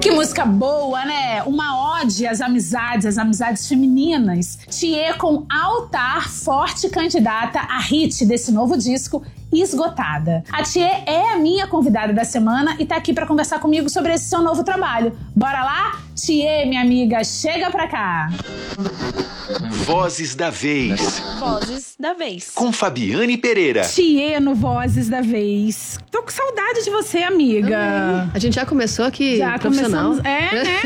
Que música boa, né? Uma ode às amizades femininas. Thiê com Altar, forte candidata a hit desse novo disco, Esgotada. A Thiê é a minha convidada da semana e tá aqui pra conversar comigo sobre esse seu novo trabalho. Bora lá? Thiê, minha amiga, chega pra cá. Vozes da Vez. Vozes da Vez. Com Fabiane Pereira. Thiê no Vozes da Vez. Tô com saudade de você, amiga. A gente já começou aqui Já profissional. né?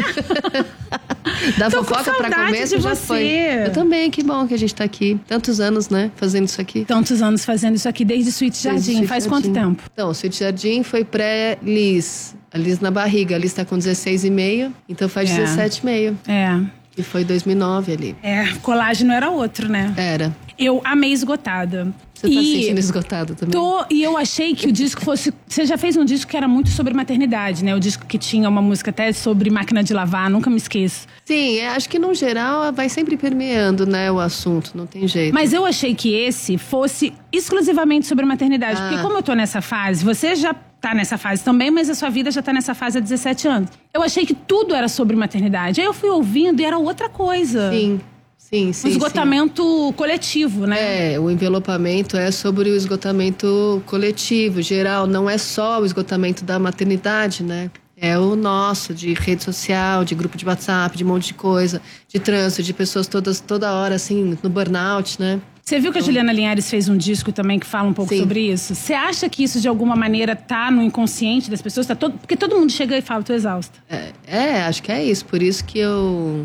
Da Tô fofoca com pra saudade começo de já você. foi. Eu também, que bom que a gente tá aqui. Tantos anos, né, fazendo isso aqui. Tantos anos fazendo isso aqui, desde Sweet Jardim. Sweet Faz Jardim. quanto tempo? Então, Sweet Jardim foi pré-Liz. A Liz na barriga. A Liz tá com 16,5, então faz 17,5. É. E foi 2009 ali. Colágeno era outro, né? Era. Eu amei Esgotada. Você tá se sentindo esgotada também? E eu achei que o disco fosse... Você já fez um disco que era muito sobre maternidade, né? O disco que tinha uma música até sobre máquina de lavar, nunca me esqueço. Sim, acho que no geral vai sempre permeando, né, o assunto, não tem jeito. Mas eu achei que esse fosse exclusivamente sobre maternidade. Porque como eu tô nessa fase, você já tá nessa fase também, mas a sua vida já tá nessa fase há 17 anos. Eu achei que tudo era sobre maternidade. Aí eu fui ouvindo e era outra coisa. Sim. Um esgotamento coletivo, né? O envelopamento é sobre o esgotamento coletivo, geral. Não é só o esgotamento da maternidade, né? É o nosso, de rede social, de grupo de WhatsApp, de um monte de coisa, de trânsito, de pessoas toda hora, assim, no burnout, né? Você viu que a Juliana Linhares fez um disco também que fala um pouco sobre isso? Você acha que isso, de alguma maneira, tá no inconsciente das pessoas? Porque todo mundo chega e fala, tô exausta. Acho que é isso. Por isso que eu...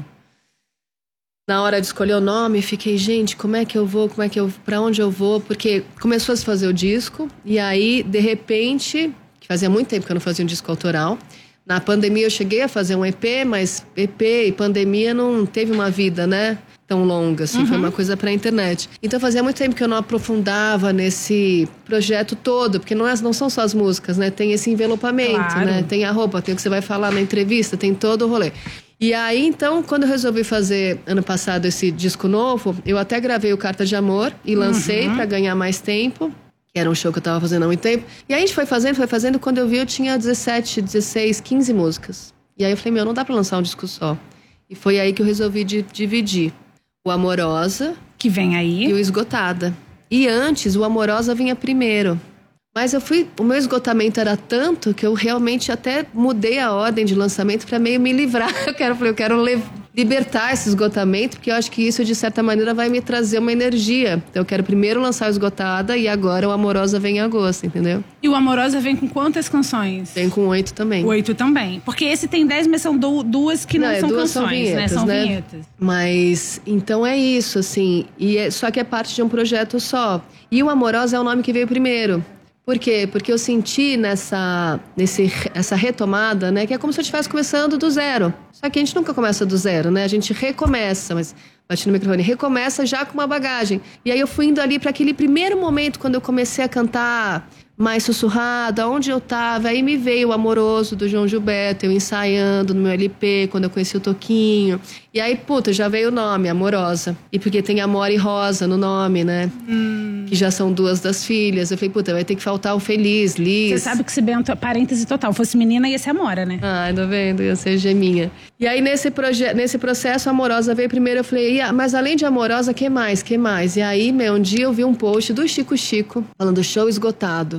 Na hora de escolher o nome, fiquei, gente, como é que eu vou? Pra onde eu vou? Porque começou a se fazer o disco, e aí, de repente, que fazia muito tempo que eu não fazia um disco autoral. Na pandemia eu cheguei a fazer um EP, mas EP e pandemia não teve uma vida, né? Tão longa, assim, foi uma coisa pra internet. Então fazia muito tempo que eu não aprofundava nesse projeto todo, porque não são só as músicas, né? Tem esse envelopamento, né? Tem a roupa, tem o que você vai falar na entrevista, tem todo o rolê. E aí, então, quando eu resolvi fazer, ano passado, esse disco novo, eu até gravei o Carta de Amor e lancei pra ganhar mais tempo, que era um show que eu tava fazendo há muito tempo. E aí a gente foi fazendo, quando eu vi eu tinha 17, 16, 15 músicas. E aí eu falei, não dá pra lançar um disco só. E foi aí que eu resolvi dividir o Amorosa, que vem aí, e o Esgotada. E antes, o Amorosa vinha primeiro. Mas o meu esgotamento era tanto que eu realmente até mudei a ordem de lançamento para meio me livrar. Eu quero libertar esse esgotamento, porque eu acho que isso, de certa maneira, vai me trazer uma energia. Então eu quero primeiro lançar o Esgotada e agora o Amorosa vem em agosto, entendeu? E o Amorosa vem com quantas canções? Vem com 8 também. 8 também. Porque esse tem 10, mas são duas que não são duas canções, vinhetas, né? São né? vinhetas. Mas, então é isso, assim. Só que é parte de um projeto só. E o Amorosa é o nome que veio primeiro. Por quê? Porque eu senti essa retomada, né? Que é como se eu estivesse começando do zero. Só que a gente nunca começa do zero, né? A gente recomeça, mas bati no microfone, recomeça já com uma bagagem. E aí eu fui indo ali para aquele primeiro momento, quando eu comecei a cantar mais sussurrado, aonde eu tava. Aí me veio o Amoroso, do João Gilberto, eu ensaiando no meu LP, quando eu conheci o Toquinho. E aí, já veio o nome, Amorosa. E porque tem Amor e Rosa no nome, né? Que já são duas das filhas. Eu falei, vai ter que faltar o Feliz, Liz. Você sabe que se Bento, parêntese total, fosse menina ia ser Amora, né? Tá vendo? Ia ser geminha. E aí, nesse processo, a Amorosa veio primeiro. Eu falei, mas além de Amorosa, que mais? E aí, um dia eu vi um post do Chico, falando show esgotado,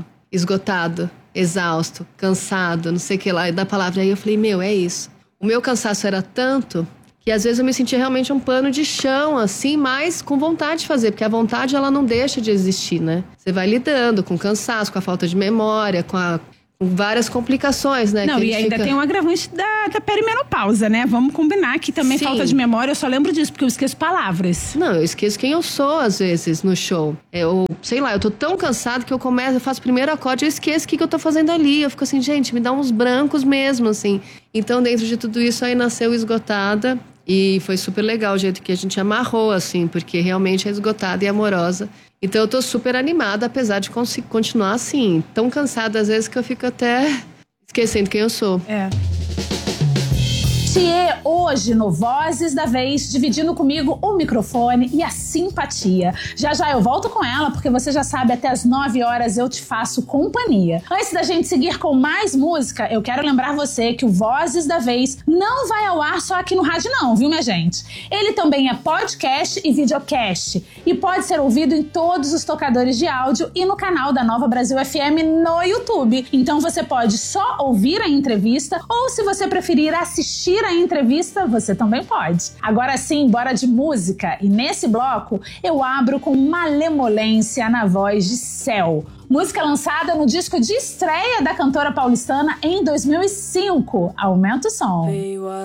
exausto, cansado, não sei o que lá, da palavra. Aí eu falei, é isso. O meu cansaço era tanto que às vezes eu me sentia realmente um pano de chão, assim, mas com vontade de fazer, porque a vontade, ela não deixa de existir, né? Você vai lidando com o cansaço, com a falta de memória, com várias complicações, né? Não, e ainda tem um agravante da perimenopausa, né? Vamos combinar que também falta de memória, eu só lembro disso, porque eu esqueço palavras. Não, eu esqueço quem eu sou, às vezes, no show. Eu tô tão cansado que eu faço o primeiro acorde, eu esqueço o que eu tô fazendo ali. Eu fico assim, gente, me dá uns brancos mesmo, assim. Então, dentro de tudo isso, aí nasceu Esgotada. E foi super legal o jeito que a gente amarrou, assim, porque realmente é esgotada e amorosa. Então eu tô super animada, apesar de continuar assim, tão cansada às vezes que eu fico até esquecendo quem eu sou. Thier hoje no Vozes da Vez, dividindo comigo o microfone e a simpatia. Já já eu volto com ela, porque você já sabe, até as 9 horas eu te faço companhia. Antes da gente seguir com mais música, eu quero lembrar você que o Vozes da Vez não vai ao ar só aqui no rádio não, viu, minha gente? Ele também é podcast e videocast e pode ser ouvido em todos os tocadores de áudio e no canal da Nova Brasil FM no YouTube. Então você pode só ouvir a entrevista ou, se você preferir assistir a entrevista, você também pode. Agora sim, bora de música. E nesse bloco eu abro com Malemolência na voz de Céu. Música lançada no disco de estreia da cantora paulistana em 2005. Aumenta o som.